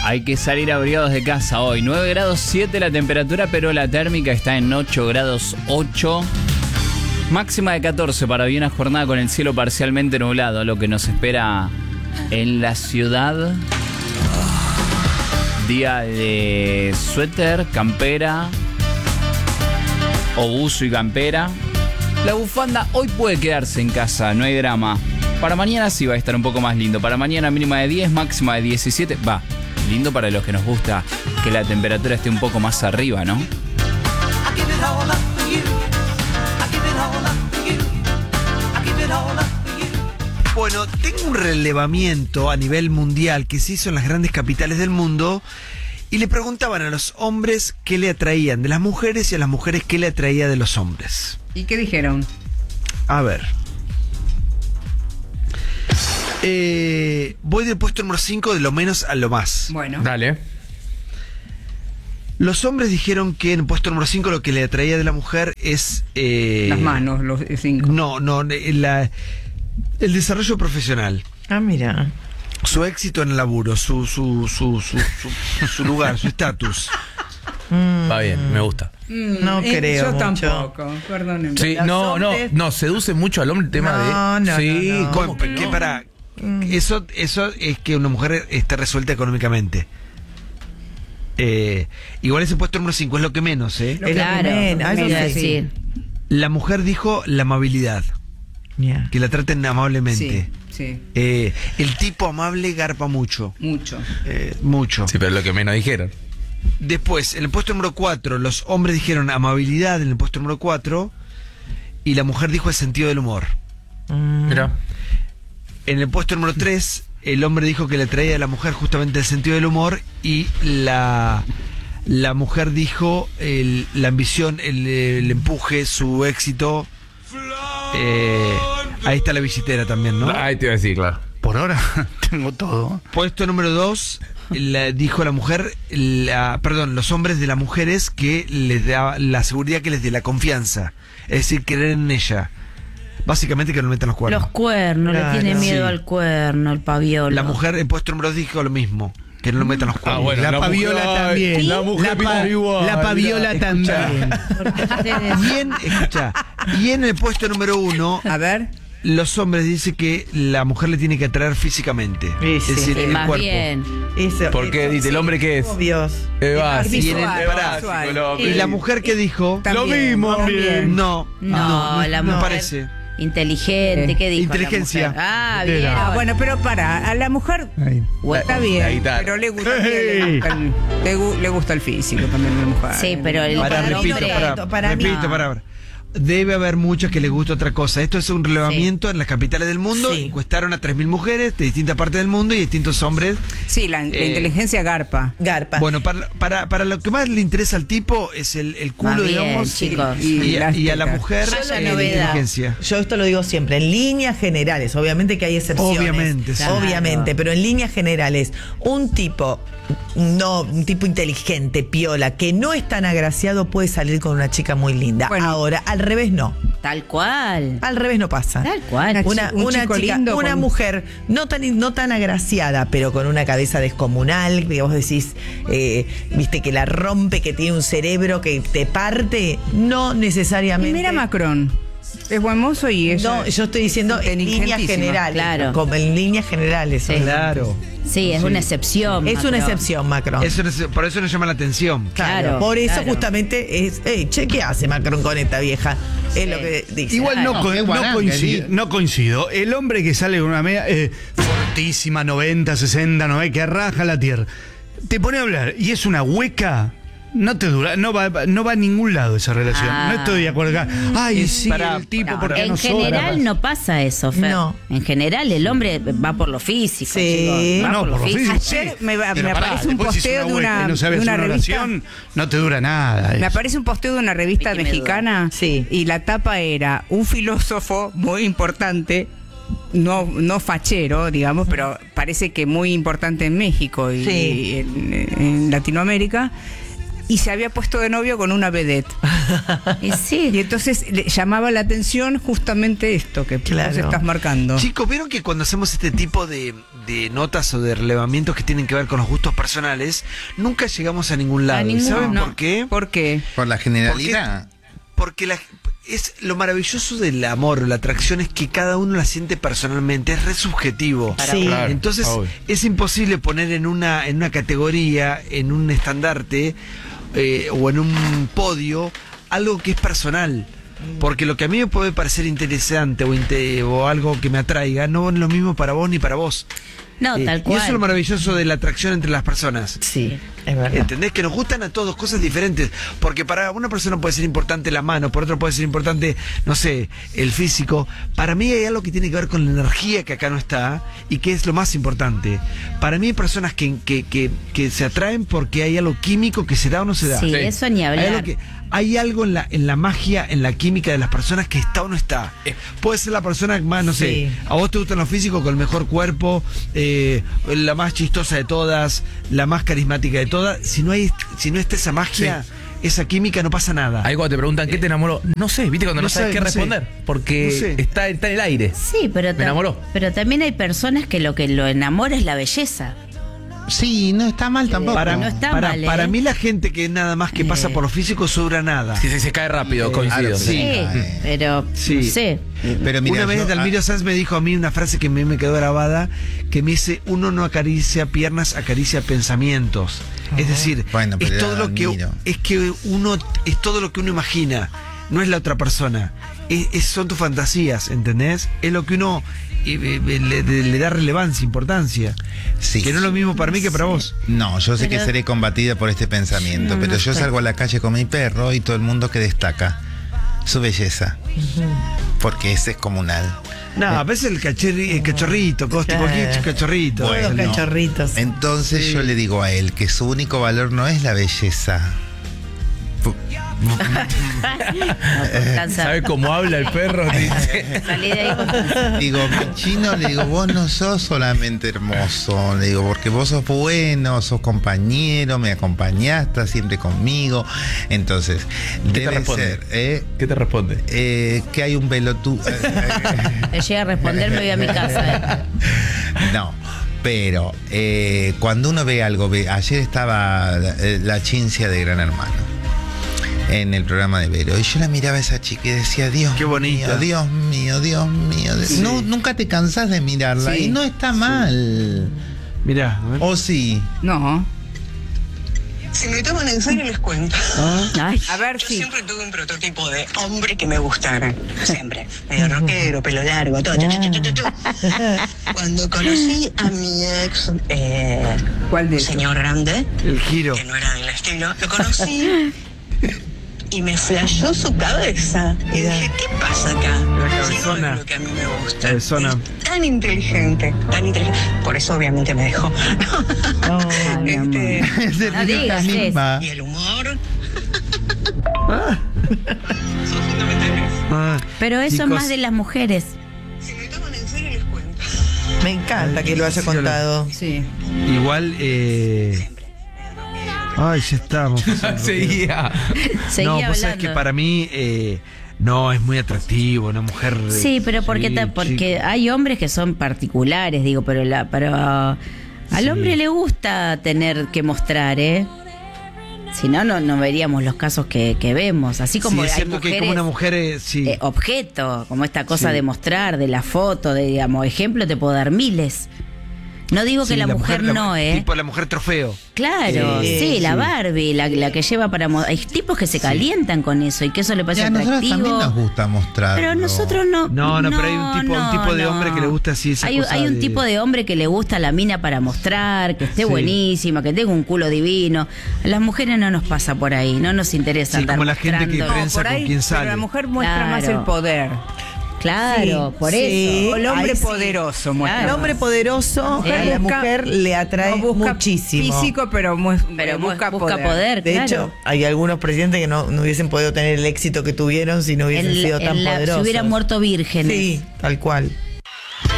Hay que salir abrigados de casa hoy. 9 grados 7 la temperatura, pero la térmica está en 8 grados 8. Máxima de 14 para hoy, una jornada con el cielo parcialmente nublado, lo que nos espera en la ciudad. Día de suéter, campera o buzo y campera. La bufanda hoy puede quedarse en casa, no hay drama. Para mañana sí va a estar un poco más lindo. Para mañana mínima de 10, máxima de 17. Va, lindo para los que nos gusta que la temperatura esté un poco más arriba, ¿no? Bueno, tengo un relevamiento a nivel mundial que se hizo en las grandes capitales del mundo y le preguntaban a los hombres qué le atraían de las mujeres y a las mujeres qué le atraía de los hombres. ¿Y qué dijeron? A ver. Voy del puesto número 5 de lo menos a lo más. Bueno. Dale. Los hombres dijeron que en el puesto número 5 lo que le atraía de la mujer es... Las manos, los 5. No, el desarrollo profesional. Ah, mira. Su éxito en el laburo, su lugar, su estatus. Va bien, me gusta. No creo Yo mucho. tampoco, perdónenme. Sí, Los hombres- no, seduce mucho al hombre el tema No, sí, no. ¿cómo que Que no? para eso es que una mujer esté resuelta económicamente. Igual ese puesto número 5 es lo que menos, ¿eh? Claro, eso iba a sí. decir. La mujer dijo la amabilidad, Yeah. que la traten amablemente. Sí, El tipo amable garpa mucho. mucho. Mucho. Sí, pero lo que menos dijeron. Después, en el puesto número 4, los hombres dijeron amabilidad en el puesto número 4 y la mujer dijo el sentido del humor. Mira. En el puesto número 3, el hombre dijo que le traía a la mujer justamente el sentido del humor y la mujer dijo la ambición, el empuje, su éxito. Ahí está la billetera también, ¿no? Ahí te iba a decir, claro. Por ahora tengo todo. Puesto número 2, dijo la mujer, los hombres de las mujeres que les da la seguridad que les dé la confianza. Es decir, creer en ella. Básicamente que no metan los cuernos. Los cuernos, Claro. le tiene miedo Sí. al cuerno, el paviolo. La mujer en puesto número 2 dijo lo mismo, que no lo metan los cuernos. bueno, la la paviola mujer- también. la mujer piensa igual. La paviola también. Porque ustedes- Y en el puesto número 1, A ver. los hombres dicen que la mujer le tiene que atraer físicamente. Sí, Es sí. decir, Sí, el más cuerpo. bien. Eso, ¿Por qué? Dice, ¿el hombre qué es? Obvios. Eva, Es Y en el- visual, pará, visual. psicólogo. Y la mujer que dijo, También, Lo mismo, también. no, La me mujer parece. inteligente, ¿qué dijo? Inteligencia. La mujer? Ah, Era. bien. Ah, bueno, pero a la mujer Ahí. está La bien, guitarra. pero le gusta, le gusta el físico también a la mujer. Sí, pero el Para, Para repito, hombre, para, mí. repito, para. Debe haber muchas que les gusta otra cosa. Esto es un relevamiento en las capitales del mundo. Sí. Encuestaron a 3.000 mujeres de distintas partes del mundo y distintos hombres. Sí, la inteligencia garpa. Garpa. Bueno, para lo que más le interesa al tipo es el culo, Más bien, digamos, chicos. y las a la tetas. mujer Yo la la novedad. inteligencia. Yo esto lo digo siempre, en líneas generales, obviamente que hay excepciones. Obviamente, sí. Obviamente, pero en líneas generales, un tipo inteligente, piola, que no es tan agraciado, puede salir con una chica muy linda. Bueno. Ahora, al revés no. Tal cual. Al revés no pasa. Tal cual. Un chico lindo una con- mujer no tan agraciada, pero con una cabeza descomunal, que vos decís, viste, que la rompe, que tiene un cerebro que te parte, no Y necesariamente. mira Macron. Es buen mozo y es... No, yo estoy diciendo en líneas inteligentísima. generales. Claro. Como en líneas generales. Sí. Claro. Sí, es una excepción. Es una Macron. excepción, Macron. Por eso nos llama la atención. Claro, Por eso claro. justamente es, che, ¿qué hace Macron con esta vieja? Es lo que dice. Igual no coincido. El hombre que sale con una media fortísima, 90, 60, 90, que raja la tierra, te pone a hablar y es una hueca. No te dura, no va a ningún lado esa relación. Ah. No estoy de acuerdo acá. Ay, sí, Pará, el tipo, No, porque en no general no pasa eso, Fer. No. En general el hombre va por lo físico. Sí. chicos. Va No, por lo físico. Ayer me Pero pará, aparece un después si es posteo de hueca una, y no sabes de una una revista. oración, no te dura nada. Me aparece un posteo de una revista Vicky me mexicana Sí. y la tapa era un filósofo muy importante, no fachero, digamos, pero parece que muy importante en México y en Latinoamérica, y se había puesto de novio con una vedette. Y sí. Y entonces le llamaba la atención justamente esto que Claro. vos estás marcando. Chicos, ¿vieron que cuando hacemos este tipo de notas o de relevamientos que tienen que ver con los gustos personales, nunca llegamos a ningún lado? A ninguno, ¿Saben no. por qué? ¿Por qué? Por la generalidad. Porque es lo maravilloso del amor, la atracción es que cada uno la siente personalmente, es re subjetivo. Sí. Claro, Entonces obvio. es imposible poner en una categoría, en un estandarte o en un podio algo que es personal. Porque lo que a mí me puede parecer interesante o algo que me atraiga no es lo mismo para vos ni para vos. No, tal Y cual. eso es lo maravilloso de la atracción entre las personas. Sí, es verdad. ¿Entendés? Que nos gustan a todos cosas diferentes. Porque para una persona puede ser importante la mano, por otra puede ser importante, no sé, el físico. Para mí hay algo que tiene que ver con la energía que acá no está y que es lo más importante. Para mí hay personas que se atraen porque hay algo químico que se da o no se da. Sí, eso ni hablar. Hay algo en la magia, en la química de las personas que está o no está. Puede ser la persona más, no sé, Sí. a vos te gustan los físicos con el mejor cuerpo, la más chistosa de todas, la más carismática de todas. Si no está esa magia, esa química, no pasa nada. Ahí cuando te preguntan qué te enamoró, no sé, viste cuando no, No sabes sé, qué no sé. responder, porque No sé. está en el aire. Sí, pero, Me enamoró. pero también hay personas que lo enamora es la belleza. Sí, no está mal tampoco. No está mal, ¿eh? Para mí la gente que nada más que pasa por lo físico sobra nada. Si se cae rápido, coincido. claro, Sí. Pero Sí. no sé. Pero mira, una vez yo- Dalmiro Sanz me dijo a mí una frase que a mí me quedó grabada, que me dice, uno no acaricia piernas, acaricia pensamientos. Es decir, Bueno, pero es todo era lo que Dalmiro. es todo lo que uno imagina, no es la otra persona. Son tus fantasías, ¿entendés? Es lo que uno le da relevancia, importancia. Sí. Que no es lo mismo para mí que para vos. No, yo sé que Pero- seré combatida por este pensamiento, pero yo salgo a la calle con mi perro y todo el mundo que destaca su belleza. Porque ese es comunal. No, a veces el cachorrito, Claro. cualquier cachorrito. Todos los Bueno. cachorritos. Entonces Sí. yo le digo a él que su único valor no es la belleza. ¿Sabe cómo habla el perro? Dice. Salí de ahí con- Digo, mi chino, le digo, vos no sos solamente hermoso, le digo, porque vos sos bueno, sos compañero, me acompañás, estás siempre conmigo. Entonces, ¿Qué te debe responde? ser ¿Qué te responde? que hay un pelotudo. Le llega a responder, me voy a mi casa. No, pero cuando uno ve algo, ayer estaba la Chincia de Gran Hermano en el programa de Vero y yo la miraba a esa chica y decía, Dios Qué bonita. mío, Dios mío, Dios mío. Sí. No, nunca te cansás de mirarla Sí. y no está mal. Mirá, a ver. ¿O sí? No. Si me toman en serio les cuento. Ay, A ver Yo si. siempre tuve un prototipo de hombre que me gustara. Siempre. Medio rockero, pelo largo, todo. Cuando conocí a mi ex, ¿Cuál de ellos? señor grande, El giro. que no era del estilo, lo conocí y me flashó su cabeza. Y dije, ¿qué pasa acá? La Si no cabezona. es lo que a mí me gusta. Cabezona. Es tan inteligente, tan inteligente. Por eso obviamente me dejó. ay, mi amor. Este, No digas eso. misma. y el humor. Son fundamentales. Ah, Pero eso es chicos, más de las mujeres. Si me toman en serio les cuento. Me encanta que lo haya contado. Sí. Igual, ay, ya estamos. Seguía. Seguía No, vos sabés hablando. que para mí no es muy atractivo una mujer. Sí, pero porque, sí, porque hay hombres que son particulares, digo, pero al Sí. hombre le gusta tener que mostrar, ¿eh? Si no, no veríamos los casos que vemos. Así como sí, es hay cierto mujeres que como una mujer sí. objeto, como esta cosa Sí. de mostrar, de la foto, de, digamos, ejemplo, te puedo dar miles. No digo que Sí, la mujer no, ¿eh? Tipo la mujer trofeo. Claro, sí, la sí. Barbie, la que lleva para... Hay tipos que se calientan con eso y que eso le Y parece a nosotros atractivo. también nos gusta mostrar. Pero nosotros no. No, pero hay un tipo de hombre que le gusta así esa hay, cosa hay un de- tipo de hombre que le gusta la mina para mostrar, que esté Sí. buenísima, que tenga un culo divino. A las mujeres no nos pasa por ahí, no nos interesa Sí, andar como la gente que mostrando. prensa con quien pero sale. la mujer muestra Claro. más el poder. Claro, Sí, por sí. eso. O el hombre ahí sí. poderoso muestra. El Claro. hombre poderoso a la busca- mujer le atrae No busca muchísimo. físico, pero, Pero busca poder. poder. De claro. hecho, hay algunos presidentes que no hubiesen podido tener el éxito que tuvieron si no hubiesen sido tan Si poderosos. hubieran muerto vírgenes. Sí, tal cual.